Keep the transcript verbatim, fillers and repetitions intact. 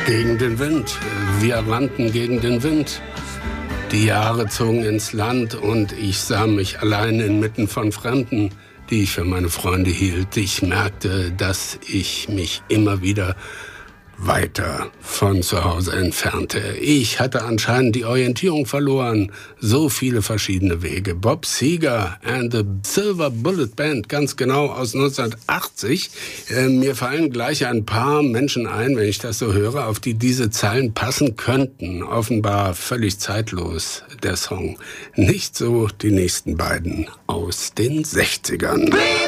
Gegen den Wind. Wir rannten gegen den Wind. Die Jahre zogen ins Land und ich sah mich allein inmitten von Fremden, die ich für meine Freunde hielt. Ich merkte, dass ich mich immer wieder weiter von zu Hause entfernte. Ich hatte anscheinend die Orientierung verloren. So viele verschiedene Wege. Bob Seger and the Silver Bullet Band, ganz genau aus neunzehnhundertachtzig. Äh, mir fallen gleich ein paar Menschen ein, wenn ich das so höre, auf die diese Zeilen passen könnten. Offenbar völlig zeitlos, der Song. Nicht so die nächsten beiden aus den sechzigern.